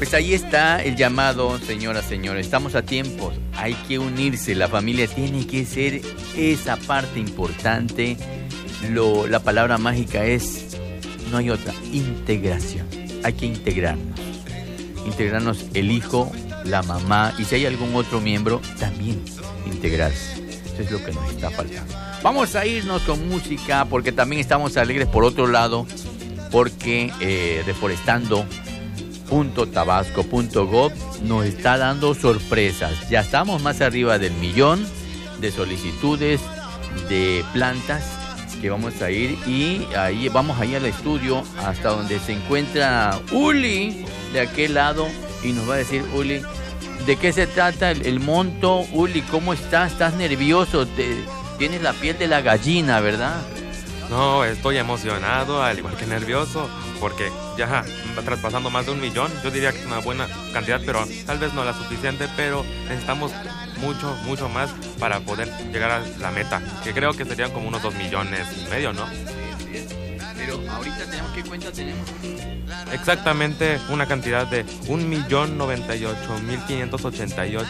Pues ahí está el llamado, señoras, señores. Estamos a tiempo. Hay que unirse. La familia tiene que ser esa parte importante. La palabra mágica es, no hay otra, integración. Hay que integrarnos. Integrarnos el hijo, la mamá y si hay algún otro miembro, también integrarse. Eso es lo que nos está faltando. Vamos a irnos con música porque también estamos alegres por otro lado, porque reforestando.tabasco.gov nos está dando sorpresas. Ya estamos más arriba del 1,000,000 de solicitudes de plantas que vamos a ir y ahí vamos a ir al estudio hasta donde se encuentra Uli de aquel lado y nos va a decir, Uli, ¿de qué se trata el monto? Uli, ¿cómo estás? ¿Estás nervioso? Tienes la piel de la gallina, ¿verdad? No, estoy emocionado, al igual que nervioso, porque ya va traspasando más de 1,000,000. Yo diría que es una buena cantidad, pero tal vez no la suficiente, pero necesitamos mucho más para poder llegar a la meta, que creo que serían como unos 2,5 millones, ¿no? Pero ahorita tenemos, ¿qué cuenta tenemos? Exactamente una cantidad de 1,098,588